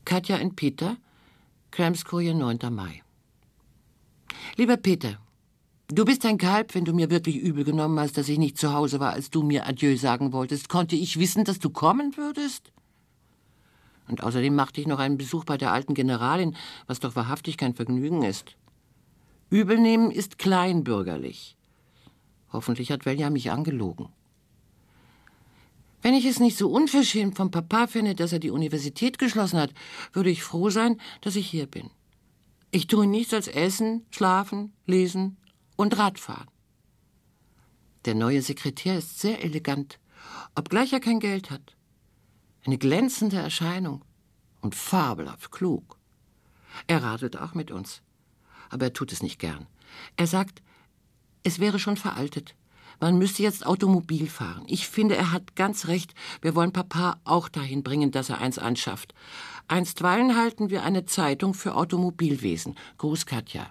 Katja und Peter, Kremskoje, 9. Mai. Lieber Peter, du bist ein Kalb, wenn du mir wirklich übel genommen hast, dass ich nicht zu Hause war, als du mir Adieu sagen wolltest. Konnte ich wissen, dass du kommen würdest? Und außerdem machte ich noch einen Besuch bei der alten Generalin, was doch wahrhaftig kein Vergnügen ist. Übelnehmen ist kleinbürgerlich. Hoffentlich hat Velja mich angelogen. Wenn ich es nicht so unverschämt vom Papa finde, dass er die Universität geschlossen hat, würde ich froh sein, dass ich hier bin. Ich tue nichts als essen, schlafen, lesen und Radfahren. Der neue Sekretär ist sehr elegant, obgleich er kein Geld hat. Eine glänzende Erscheinung und fabelhaft klug. Er radelt auch mit uns, aber er tut es nicht gern. Er sagt, es wäre schon veraltet. Man müsste jetzt Automobil fahren. Ich finde, er hat ganz recht. Wir wollen Papa auch dahin bringen, dass er eins anschafft. Einstweilen halten wir eine Zeitung für Automobilwesen. Gruß, Katja.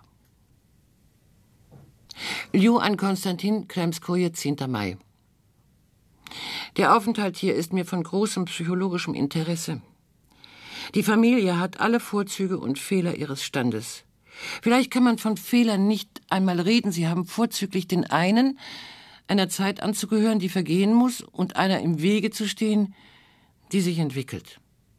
Lju an Konstantin, Kremskoje, 10. Mai. Der Aufenthalt hier ist mir von großem psychologischem Interesse. Die Familie hat alle Vorzüge und Fehler ihres Standes. Vielleicht kann man von Fehlern nicht einmal reden. Sie haben vorzüglich den einen, einer Zeit anzugehören, die vergehen muss, und einer im Wege zu stehen, die sich entwickelt.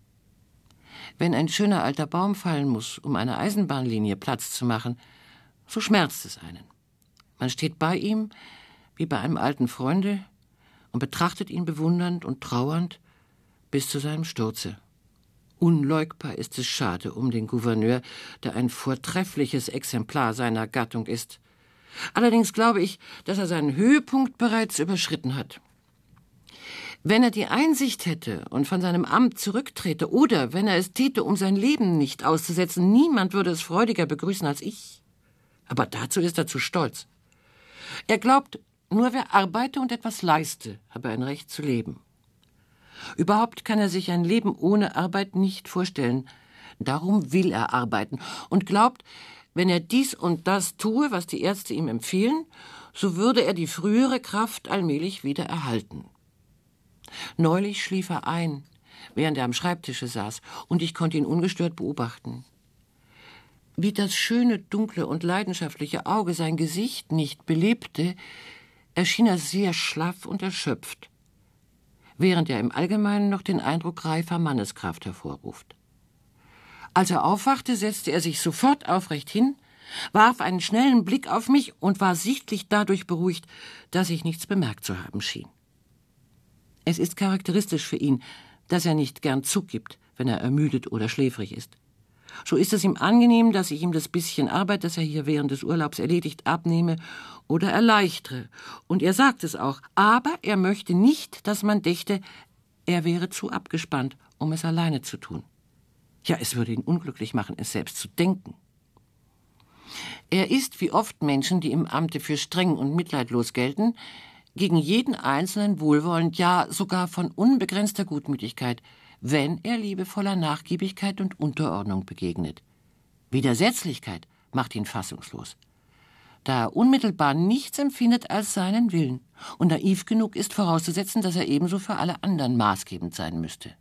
Wenn ein schöner alter Baum fallen muss, um einer Eisenbahnlinie Platz zu machen, so schmerzt es einen. Man steht bei ihm, wie bei einem alten Freunde, und betrachtet ihn bewundernd und trauernd bis zu seinem Sturze. Unleugbar ist es schade um den Gouverneur, der ein vortreffliches Exemplar seiner Gattung ist. Allerdings glaube ich, dass er seinen Höhepunkt bereits überschritten hat. Wenn er die Einsicht hätte und von seinem Amt zurücktrete, oder wenn er es täte, um sein Leben nicht auszusetzen, niemand würde es freudiger begrüßen als ich. Aber dazu ist er zu stolz. Er glaubt, nur wer arbeite und etwas leiste, habe ein Recht zu leben. Überhaupt kann er sich ein Leben ohne Arbeit nicht vorstellen. Darum will er arbeiten und glaubt, wenn er dies und das tue, was die Ärzte ihm empfehlen, so würde er die frühere Kraft allmählich wieder erhalten. Neulich schlief er ein, während er am Schreibtische saß, und ich konnte ihn ungestört beobachten. Wie das schöne, dunkle und leidenschaftliche Auge sein Gesicht nicht belebte, erschien er sehr schlaff und erschöpft, während er im Allgemeinen noch den Eindruck reifer Manneskraft hervorruft. Als er aufwachte, setzte er sich sofort aufrecht hin, warf einen schnellen Blick auf mich und war sichtlich dadurch beruhigt, dass ich nichts bemerkt zu haben schien. Es ist charakteristisch für ihn, dass er nicht gern zugibt, wenn er ermüdet oder schläfrig ist. So ist es ihm angenehm, dass ich ihm das bisschen Arbeit, das er hier während des Urlaubs erledigt, abnehme oder erleichtere. Und er sagt es auch, aber er möchte nicht, dass man dächte, er wäre zu abgespannt, um es alleine zu tun. Ja, es würde ihn unglücklich machen, es selbst zu denken. Er ist, wie oft Menschen, die im Amte für streng und mitleidlos gelten, gegen jeden Einzelnen wohlwollend, ja sogar von unbegrenzter Gutmütigkeit, wenn er liebevoller Nachgiebigkeit und Unterordnung begegnet. Widersetzlichkeit macht ihn fassungslos, da er unmittelbar nichts empfindet als seinen Willen und naiv genug ist, vorauszusetzen, dass er ebenso für alle anderen maßgebend sein müsste.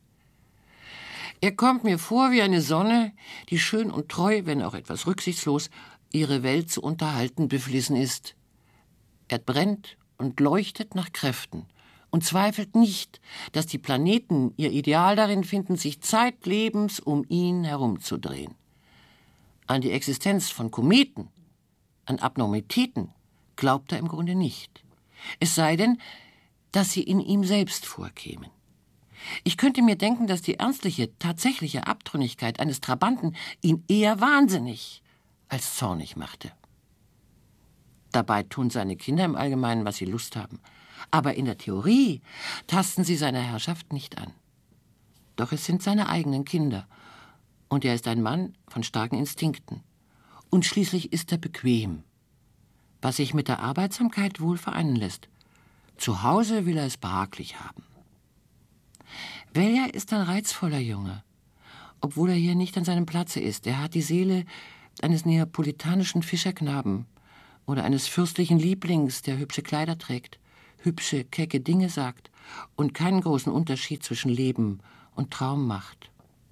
Er kommt mir vor wie eine Sonne, die schön und treu, wenn auch etwas rücksichtslos, ihre Welt zu unterhalten beflissen ist. Er brennt und leuchtet nach Kräften und zweifelt nicht, dass die Planeten ihr Ideal darin finden, sich zeitlebens um ihn herumzudrehen. An die Existenz von Kometen, an Abnormitäten glaubt er im Grunde nicht. Es sei denn, dass sie in ihm selbst vorkämen. Ich könnte mir denken, dass die ernstliche, tatsächliche Abtrünnigkeit eines Trabanten ihn eher wahnsinnig als zornig machte. Dabei tun seine Kinder im Allgemeinen, was sie Lust haben. Aber in der Theorie tasten sie seine Herrschaft nicht an. Doch es sind seine eigenen Kinder. Und er ist ein Mann von starken Instinkten. Und schließlich ist er bequem, was sich mit der Arbeitsamkeit wohl vereinen lässt. Zu Hause will er es behaglich haben. Velja ist ein reizvoller Junge, obwohl er hier nicht an seinem Platze ist. Er hat die Seele eines neapolitanischen Fischerknaben oder eines fürstlichen Lieblings, der hübsche Kleider trägt, hübsche, kecke Dinge sagt und keinen großen Unterschied zwischen Leben und Traum macht.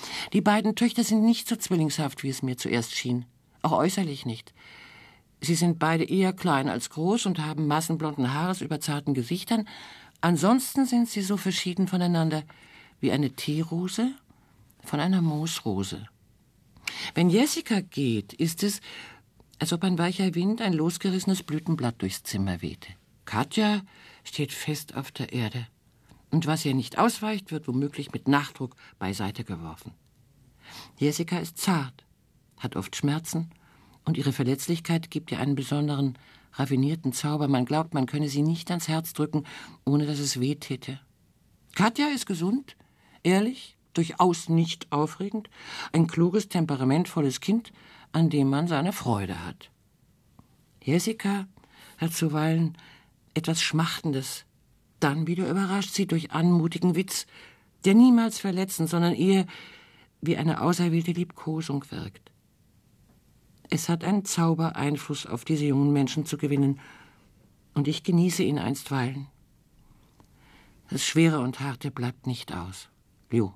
Die beiden Töchter sind nicht so zwillingshaft, wie es mir zuerst schien. Auch äußerlich nicht. Sie sind beide eher klein als groß und haben Massen blonden Haares über zarten Gesichtern. Ansonsten sind sie so verschieden voneinander wie eine Teerose von einer Moosrose. Wenn Jessica geht, ist es, als ob ein weicher Wind ein losgerissenes Blütenblatt durchs Zimmer wehte. Katja steht fest auf der Erde. Und was ihr nicht ausweicht, wird womöglich mit Nachdruck beiseite geworfen. Jessica ist zart, hat oft Schmerzen und ihre Verletzlichkeit gibt ihr einen besonderen, raffinierten Zauber. Man glaubt, man könne sie nicht ans Herz drücken, ohne dass es weh täte. Katja ist gesund, ehrlich, durchaus nicht aufregend, ein kluges, temperamentvolles Kind, an dem man seine Freude hat. Jessica hat zuweilen etwas Schmachtendes. Dann wieder überrascht sie durch anmutigen Witz, der niemals verletzend, sondern eher wie eine auserwählte Liebkosung wirkt. Es hat einen Zaubereinfluss auf diese jungen Menschen zu gewinnen, und ich genieße ihn einstweilen. Das Schwere und Harte bleibt nicht aus. Liu.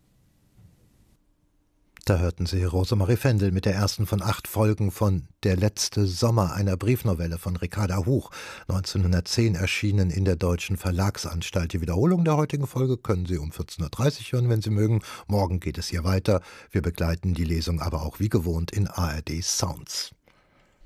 Da hörten Sie Rosemarie Vendel mit der ersten von 8 Folgen von Der letzte Sommer, einer Briefnovelle von Ricarda Huch, 1910 erschienen in der Deutschen Verlagsanstalt. Die Wiederholung der heutigen Folge können Sie um 14.30 Uhr hören, wenn Sie mögen. Morgen geht es hier weiter. Wir begleiten die Lesung aber auch wie gewohnt in ARD Sounds.